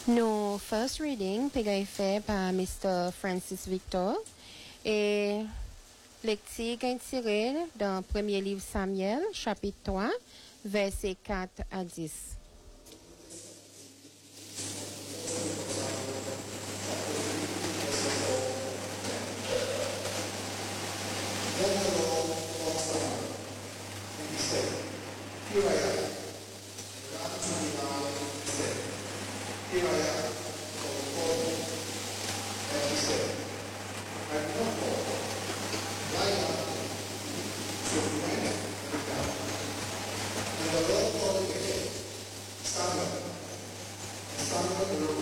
Nos first reading est fait par Mr. Francis Victor et lecture est tirée dans le premier livre Samuel, chapitre 3, versets 4 à 10. Then the Lord called Samuel, and he said, Here I am. God to me now, he said, Here I am, for the call me. And he said, I am not called. Lie down. So he went and lay down. And the Lord called again, Samuel. And Samuel